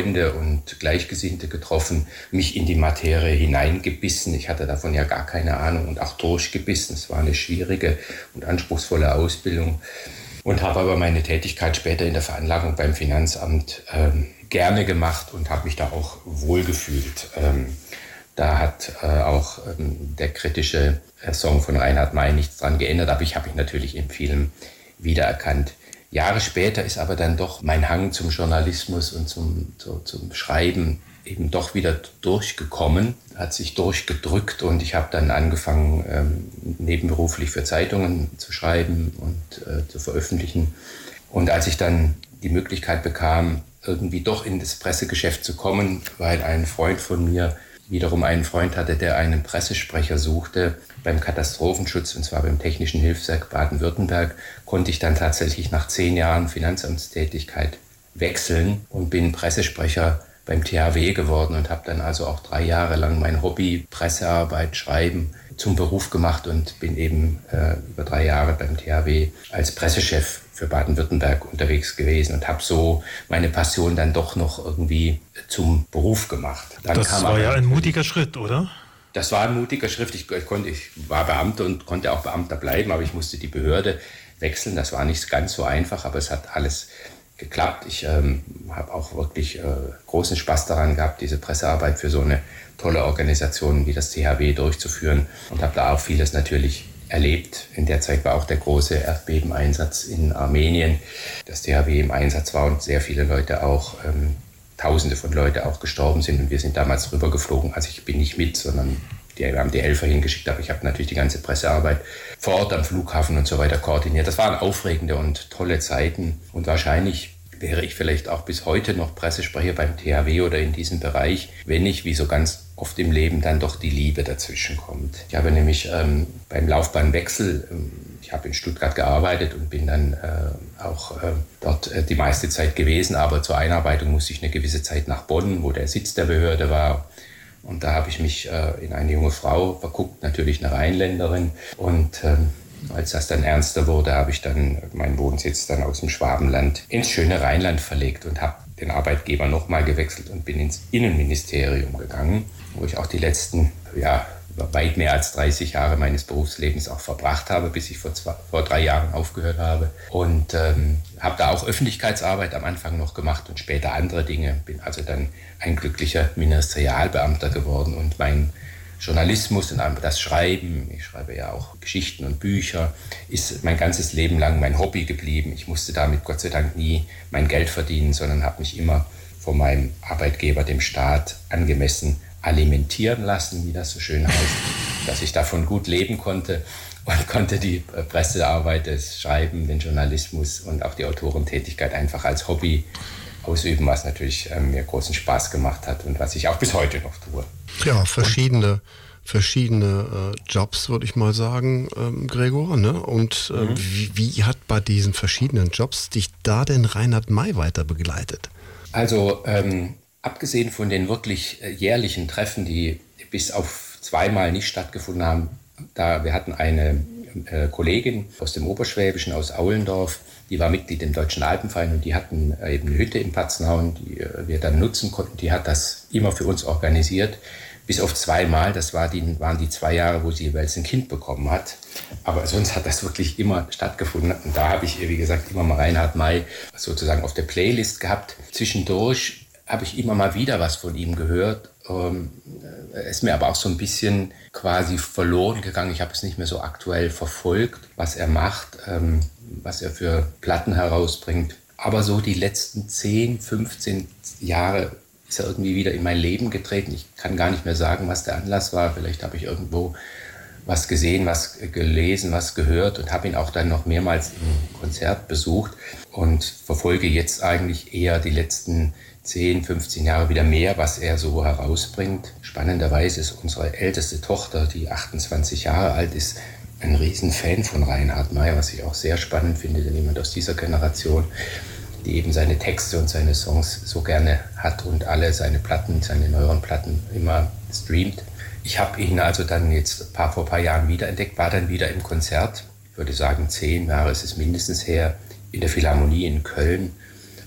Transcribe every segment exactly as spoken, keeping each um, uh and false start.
Freunde und Gleichgesinnte getroffen, mich in die Materie hineingebissen. Ich hatte davon ja gar keine Ahnung und auch durchgebissen. Es war eine schwierige und anspruchsvolle Ausbildung und habe aber meine Tätigkeit später in der Veranlagung beim Finanzamt ähm, gerne gemacht und habe mich da auch wohlgefühlt. Ähm, da hat äh, auch ähm, der kritische äh, Song von Reinhard May nichts dran geändert, aber ich habe mich natürlich im Film wiedererkannt. Jahre später ist aber dann doch mein Hang zum Journalismus und zum, zu, zum Schreiben eben doch wieder durchgekommen, hat sich durchgedrückt und ich habe dann angefangen, ähm, nebenberuflich für Zeitungen zu schreiben und äh, zu veröffentlichen. Und als ich dann die Möglichkeit bekam, irgendwie doch in das Pressegeschäft zu kommen, weil ein Freund von mir wiederum einen Freund hatte, der einen Pressesprecher suchte beim Katastrophenschutz, und zwar beim Technischen Hilfswerk Baden-Württemberg, konnte ich dann tatsächlich nach zehn Jahren Finanzamtstätigkeit wechseln und bin Pressesprecher beim T H W geworden und habe dann also auch drei Jahre lang mein Hobby, Pressearbeit, Schreiben, zum Beruf gemacht und bin eben äh, über drei Jahre beim T H W als Pressechef für Baden-Württemberg unterwegs gewesen und habe so meine Passion dann doch noch irgendwie zum Beruf gemacht. Dann das kam war aber, ja ein mutiger Schritt, oder? Das war ein mutiger Schritt. Ich, ich, konnte, ich war Beamter und konnte auch Beamter bleiben, aber ich musste die Behörde wechseln. Das war nicht ganz so einfach, aber es hat alles geklappt. Ich ähm, habe auch wirklich äh, großen Spaß daran gehabt, diese Pressearbeit für so eine tolle Organisation wie das T H W durchzuführen und habe da auch vieles natürlich erlebt. In der Zeit war auch der große Erdbebeneinsatz in Armenien, das T H W im Einsatz war und sehr viele Leute auch, ähm, Tausende von Leuten auch gestorben sind und wir sind damals rübergeflogen. Also ich bin nicht mit, sondern die, wir haben die Helfer hingeschickt, aber ich habe natürlich die ganze Pressearbeit vor Ort am Flughafen und so weiter koordiniert. Das waren aufregende und tolle Zeiten und wahrscheinlich wäre ich vielleicht auch bis heute noch Pressesprecher beim T H W oder in diesem Bereich, wenn nicht, wie so ganz oft im Leben, dann doch die Liebe dazwischen kommt. Ich habe nämlich ähm, beim Laufbahnwechsel, ähm, ich habe in Stuttgart gearbeitet und bin dann äh, auch äh, dort äh, die meiste Zeit gewesen, aber zur Einarbeitung musste ich eine gewisse Zeit nach Bonn, wo der Sitz der Behörde war. Und da habe ich mich äh, in eine junge Frau verguckt, natürlich eine Rheinländerin. Und ähm, als das dann ernster wurde, habe ich dann meinen Wohnsitz dann aus dem Schwabenland ins schöne Rheinland verlegt und habe den Arbeitgeber nochmal gewechselt und bin ins Innenministerium gegangen, wo ich auch die letzten, ja, weit mehr als dreißig Jahre meines Berufslebens auch verbracht habe, bis ich vor, zwei, vor drei Jahren aufgehört habe. Und ähm, habe da auch Öffentlichkeitsarbeit am Anfang noch gemacht und später andere Dinge. Bin also dann ein glücklicher Ministerialbeamter geworden und mein Journalismus und das Schreiben, ich schreibe ja auch Geschichten und Bücher, ist mein ganzes Leben lang mein Hobby geblieben. Ich musste damit Gott sei Dank nie mein Geld verdienen, sondern habe mich immer von meinem Arbeitgeber, dem Staat, angemessen alimentieren lassen, wie das so schön heißt, dass ich davon gut leben konnte und konnte die Pressearbeit, das Schreiben, den Journalismus und auch die Autorentätigkeit einfach als Hobby ausüben, was natürlich äh, mir großen Spaß gemacht hat und was ich auch bis heute noch tue. Ja, verschiedene, verschiedene äh, Jobs, würde ich mal sagen, ähm, Gregor. Ne? Und äh, mhm. wie, wie hat bei diesen verschiedenen Jobs dich da denn Reinhard May weiter begleitet? Also ähm, abgesehen von den wirklich äh, jährlichen Treffen, die bis auf zweimal nicht stattgefunden haben, da wir hatten eine äh, Kollegin aus dem Oberschwäbischen, aus Aulendorf, die war Mitglied im Deutschen Alpenverein und die hatten äh, eben eine Hütte in Patznow, die äh, wir dann nutzen konnten. Die hat das immer für uns organisiert, bis auf zweimal. Das war die, waren die zwei Jahre, wo sie jeweils ein Kind bekommen hat. Aber sonst hat das wirklich immer stattgefunden. Und da habe ich, wie gesagt, immer mal Reinhard May sozusagen auf der Playlist gehabt. Zwischendurch habe ich immer mal wieder was von ihm gehört. Ähm, ist mir aber auch so ein bisschen quasi verloren gegangen. Ich habe es nicht mehr so aktuell verfolgt, was er macht, ähm, was er für Platten herausbringt. Aber so die letzten zehn, fünfzehn Jahre ist er irgendwie wieder in mein Leben getreten. Ich kann gar nicht mehr sagen, was der Anlass war. Vielleicht habe ich irgendwo was gesehen, was gelesen, was gehört und habe ihn auch dann noch mehrmals im Konzert besucht und verfolge jetzt eigentlich eher die letzten zehn, fünfzehn Jahre wieder mehr, was er so herausbringt. Spannenderweise ist unsere älteste Tochter, die achtundzwanzig Jahre alt ist, ein Riesenfan von Reinhard May, was ich auch sehr spannend finde, denn jemand aus dieser Generation, die eben seine Texte und seine Songs so gerne hat und alle seine Platten, seine neueren Platten immer streamt. Ich habe ihn also dann jetzt ein paar, vor ein paar Jahren wiederentdeckt, war dann wieder im Konzert, ich würde sagen zehn Jahre ist es mindestens her, in der Philharmonie in Köln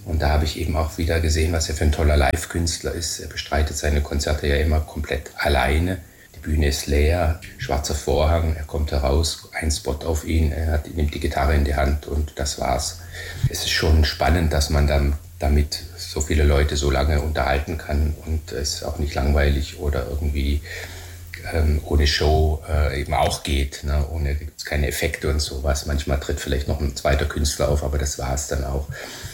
Und da habe ich eben auch wieder gesehen, was er für ein toller Live-Künstler ist. Er bestreitet seine Konzerte ja immer komplett alleine. Die Bühne ist leer, schwarzer Vorhang, er kommt heraus, ein Spot auf ihn, er hat, nimmt die Gitarre in die Hand und das war's. Es ist schon spannend, dass man dann damit so viele Leute so lange unterhalten kann und es auch nicht langweilig oder irgendwie ähm, ohne Show äh, eben auch geht. Ne? Ohne gibt's keine Effekte und sowas. Manchmal tritt vielleicht noch ein zweiter Künstler auf, aber das war's dann auch.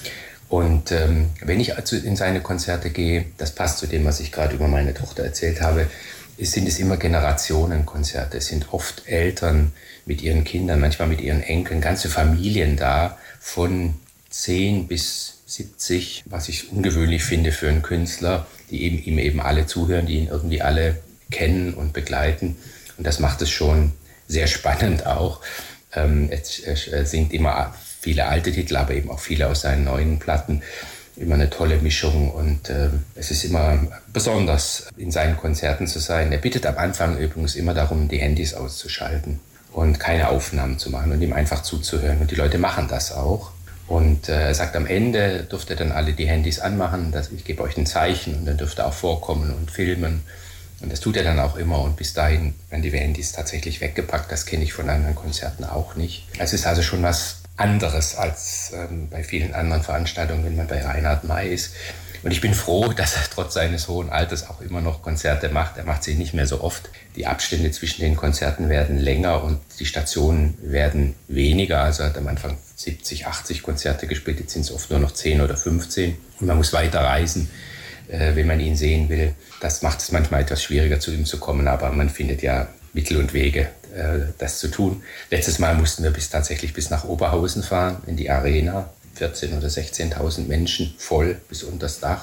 Und ähm, wenn ich also in seine Konzerte gehe, das passt zu dem, was ich gerade über meine Tochter erzählt habe, sind es immer Generationenkonzerte. Es sind oft Eltern mit ihren Kindern, manchmal mit ihren Enkeln, ganze Familien da, von zehn bis siebzig, was ich ungewöhnlich finde für einen Künstler, die eben, ihm eben alle zuhören, die ihn irgendwie alle kennen und begleiten. Und das macht es schon sehr spannend auch. Ähm, er singt immer viele alte Titel, aber eben auch viele aus seinen neuen Platten. Immer eine tolle Mischung und äh, es ist immer besonders, in seinen Konzerten zu sein. Er bittet am Anfang übrigens immer darum, die Handys auszuschalten und keine Aufnahmen zu machen und ihm einfach zuzuhören. Und die Leute machen das auch. Und äh, er sagt, am Ende dürft ihr dann alle die Handys anmachen, dass ich gebe euch ein Zeichen und dann dürft ihr auch vorkommen und filmen. Und das tut er dann auch immer und bis dahin werden die Handys tatsächlich weggepackt. Das kenne ich von anderen Konzerten auch nicht. Es ist also schon was anderes als ähm, bei vielen anderen Veranstaltungen, wenn man bei Reinhard May ist. Und ich bin froh, dass er trotz seines hohen Alters auch immer noch Konzerte macht. Er macht sie nicht mehr so oft. Die Abstände zwischen den Konzerten werden länger und die Stationen werden weniger. Also er hat am Anfang siebzig, achtzig Konzerte gespielt, jetzt sind es oft nur noch zehn oder fünfzehn. Und man muss weiter reisen, äh, wenn man ihn sehen will. Das macht es manchmal etwas schwieriger, zu ihm zu kommen, aber man findet ja Mittel und Wege, das zu tun. Letztes Mal mussten wir bis tatsächlich bis nach Oberhausen fahren, in die Arena. vierzehntausend oder sechzehntausend Menschen, voll bis unters Dach.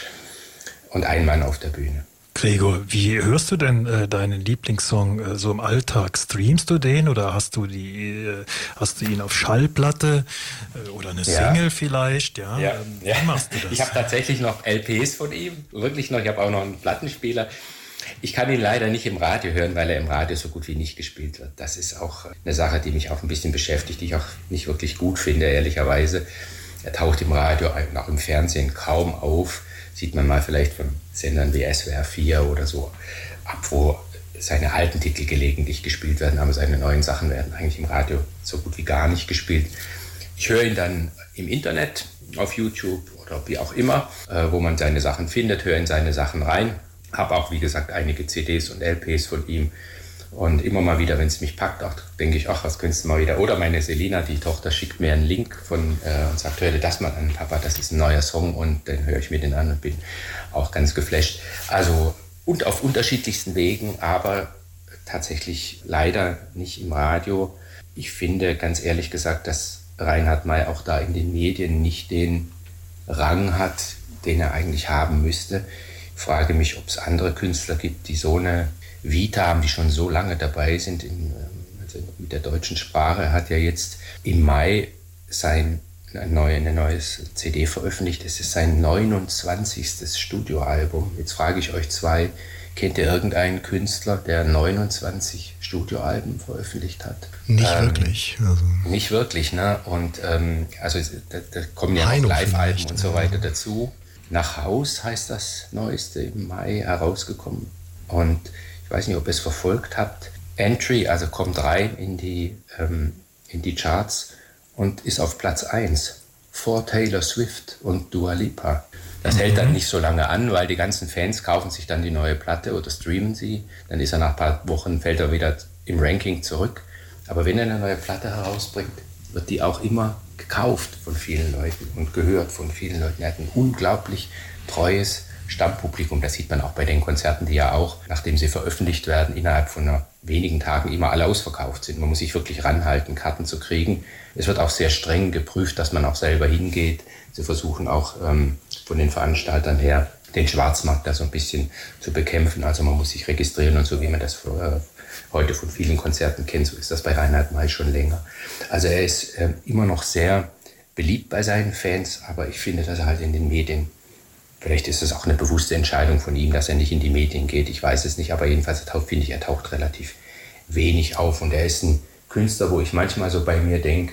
Und ein Mann auf der Bühne. Gregor, wie hörst du denn äh, deinen Lieblingssong äh, so im Alltag? Streamst du den oder hast du, die, äh, hast du ihn auf Schallplatte äh, oder eine ja. Single vielleicht? Ja, ja. Ähm, ja. Wie machst du das? Ich habe tatsächlich noch L Ps von ihm, wirklich noch. Ich habe auch noch einen Plattenspieler. Ich kann ihn leider nicht im Radio hören, weil er im Radio so gut wie nicht gespielt wird. Das ist auch eine Sache, die mich auch ein bisschen beschäftigt, die ich auch nicht wirklich gut finde, ehrlicherweise. Er taucht im Radio und auch im Fernsehen kaum auf. Sieht man mal vielleicht von Sendern wie S W R vier oder so ab, wo seine alten Titel gelegentlich gespielt werden, aber seine neuen Sachen werden eigentlich im Radio so gut wie gar nicht gespielt. Ich höre ihn dann im Internet, auf YouTube oder wie auch immer, wo man seine Sachen findet, höre in seine Sachen rein. Habe auch, wie gesagt, einige C Ds und L Ps von ihm. Und immer mal wieder, wenn es mich packt, auch denke ich, ach, was könntest du mal wieder. Oder meine Selina, die Tochter, schickt mir einen Link von, äh, und sagt, hör dir das mal an, Papa, das ist ein neuer Song. Und dann höre ich mir den an und bin auch ganz geflasht. Also, und auf unterschiedlichsten Wegen, aber tatsächlich leider nicht im Radio. Ich finde, ganz ehrlich gesagt, dass Reinhard May auch da in den Medien nicht den Rang hat, den er eigentlich haben müsste. Ich frage mich, ob es andere Künstler gibt, die so eine Vita haben, die schon so lange dabei sind in, also mit der deutschen Sprache. Er hat ja jetzt im Mai sein ein neue, eine neues C D veröffentlicht. Es ist sein neunundzwanzigstes Studioalbum. Jetzt frage ich euch zwei, kennt ihr irgendeinen Künstler, der neunundzwanzig Studioalben veröffentlicht hat? Nicht ähm, wirklich. Also. Nicht wirklich, ne? Und ähm, also da, da kommen ja Heino noch Live-Alben und so ja. weiter dazu. Nach Haus heißt das neueste im Mai herausgekommen. Und ich weiß nicht, ob ihr es verfolgt habt. Entry, also kommt rein in die, ähm, in die Charts und ist auf Platz eins vor Taylor Swift und Dua Lipa. Das mhm. hält dann nicht so lange an, weil die ganzen Fans kaufen sich dann die neue Platte oder streamen sie. Dann ist er nach ein paar Wochen, fällt er wieder im Ranking zurück. Aber wenn er eine neue Platte herausbringt, wird die auch immer gekauft von vielen Leuten und gehört von vielen Leuten. Er hat ein unglaublich treues Stammpublikum. Das sieht man auch bei den Konzerten, die ja auch, nachdem sie veröffentlicht werden, innerhalb von einer wenigen Tagen immer alle ausverkauft sind. Man muss sich wirklich ranhalten, Karten zu kriegen. Es wird auch sehr streng geprüft, dass man auch selber hingeht. Sie versuchen auch ähm, von den Veranstaltern her, den Schwarzmarkt da so ein bisschen zu bekämpfen. Also man muss sich registrieren und so, wie man das für, äh, heute von vielen Konzerten kennt. So ist das bei Reinhard May schon länger. Also er ist äh, immer noch sehr beliebt bei seinen Fans, aber ich finde, dass er halt in den Medien, vielleicht ist es auch eine bewusste Entscheidung von ihm, dass er nicht in die Medien geht, ich weiß es nicht, aber jedenfalls taucht, finde ich, er taucht relativ wenig auf und er ist ein Künstler, wo ich manchmal so bei mir denke,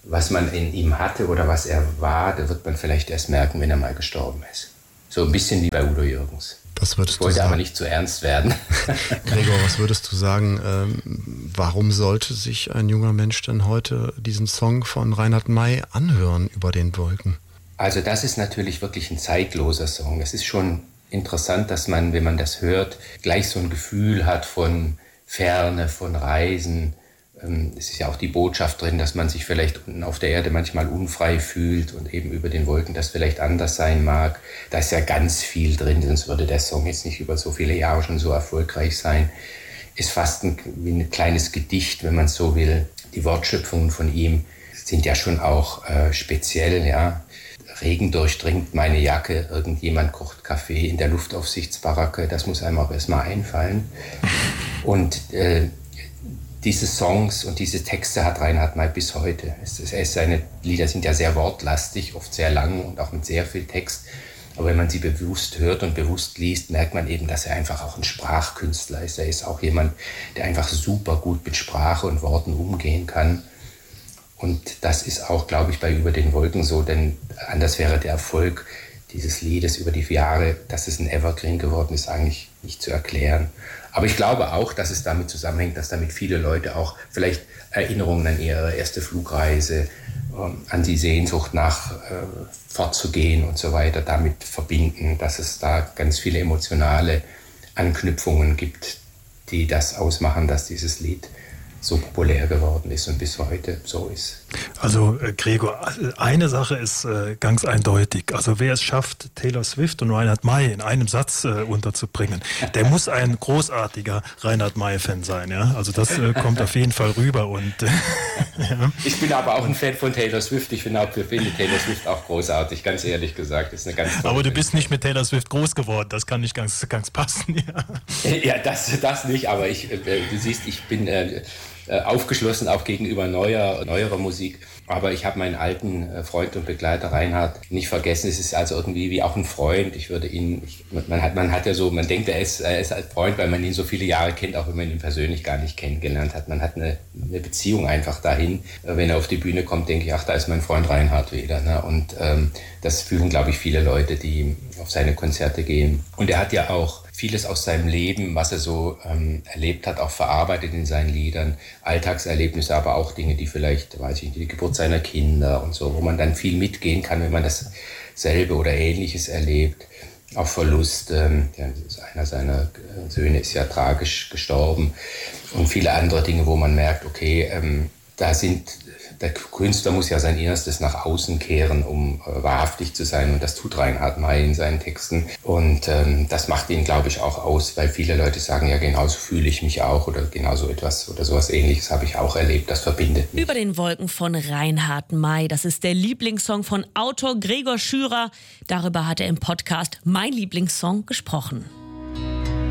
was man in ihm hatte oder was er war, da wird man vielleicht erst merken, wenn er mal gestorben ist. So ein bisschen wie bei Udo Jürgens. Was würdest ich wollte du sagen? aber nicht zu ernst werden. Gregor, was würdest du sagen, ähm, warum sollte sich ein junger Mensch denn heute diesen Song von Reinhard May anhören, Über den Wolken? Also das ist natürlich wirklich ein zeitloser Song. Es ist schon interessant, dass man, wenn man das hört, gleich so ein Gefühl hat von Ferne, von Reisen. Es ist ja auch die Botschaft drin, dass man sich vielleicht unten auf der Erde manchmal unfrei fühlt und eben über den Wolken das vielleicht anders sein mag. Da ist ja ganz viel drin, sonst würde der Song jetzt nicht über so viele Jahre schon so erfolgreich sein. Ist fast ein, wie ein kleines Gedicht, wenn man so will. Die Wortschöpfungen von ihm sind ja schon auch äh, speziell, ja. Regen durchdringt meine Jacke, irgendjemand kocht Kaffee in der Luftaufsichtsbaracke, das muss einem auch erstmal einfallen. Und äh, diese Songs und diese Texte hat Reinhard May bis heute. Es, es, seine Lieder sind ja sehr wortlastig, oft sehr lang und auch mit sehr viel Text. Aber wenn man sie bewusst hört und bewusst liest, merkt man eben, dass er einfach auch ein Sprachkünstler ist. Er ist auch jemand, der einfach super gut mit Sprache und Worten umgehen kann. Und das ist auch, glaube ich, bei Über den Wolken so, denn anders wäre der Erfolg dieses Liedes über die Jahre, dass es ein Evergreen geworden ist, eigentlich nicht zu erklären. Aber ich glaube auch, dass es damit zusammenhängt, dass damit viele Leute auch vielleicht Erinnerungen an ihre erste Flugreise, an die Sehnsucht nach äh, fortzugehen und so weiter damit verbinden, dass es da ganz viele emotionale Anknüpfungen gibt, die das ausmachen, dass dieses Lied so populär geworden ist und bis heute so ist. Also äh, Gregor, eine Sache ist äh, ganz eindeutig. Also wer es schafft, Taylor Swift und Reinhard May in einem Satz äh, unterzubringen, der muss ein großartiger Reinhard May-Fan sein. Ja? Also das äh, kommt auf jeden Fall rüber. Und, äh, ja. Ich bin aber auch ein Fan von Taylor Swift. Ich finde auch, finde Taylor Swift auch großartig, ganz ehrlich gesagt. Ist eine ganz aber du bist nicht mit Taylor Swift groß geworden, das kann nicht ganz, ganz passen. Ja, ja das, das nicht, aber ich, äh, du siehst, ich bin äh, aufgeschlossen auch gegenüber neuer, neuerer Musik. Aber ich habe meinen alten Freund und Begleiter Reinhard nicht vergessen. Es ist also irgendwie wie auch ein Freund. Ich würde ihn, ich, man hat, man hat ja so, man denkt, er ist, er ist als Freund, weil man ihn so viele Jahre kennt, auch wenn man ihn persönlich gar nicht kennengelernt hat. Man hat eine, eine Beziehung einfach dahin. Wenn er auf die Bühne kommt, denke ich, ach, da ist mein Freund Reinhard wieder. Ne? Und ähm, das fühlen, glaube ich, viele Leute, die auf seine Konzerte gehen. Und er hat ja auch vieles aus seinem Leben, was er so ähm, erlebt hat, auch verarbeitet in seinen Liedern. Alltagserlebnisse, aber auch Dinge, die vielleicht, weiß ich nicht, die Geburt seiner Kinder und so, wo man dann viel mitgehen kann, wenn man dasselbe oder Ähnliches erlebt. Auch Verlust, ähm, ja, einer seiner Söhne ist ja tragisch gestorben und viele andere Dinge, wo man merkt, okay, ähm, da sind, der Künstler muss ja sein Innerstes nach außen kehren, um äh, wahrhaftig zu sein. Und das tut Reinhard May in seinen Texten. Und ähm, das macht ihn, glaube ich, auch aus, weil viele Leute sagen, ja, genauso fühle ich mich auch oder genauso etwas oder sowas Ähnliches habe ich auch erlebt. Das verbindet mich. Über den Wolken von Reinhard May. Das ist der Lieblingssong von Autor Gregor Schürer. Darüber hat er im Podcast Mein Lieblingssong gesprochen.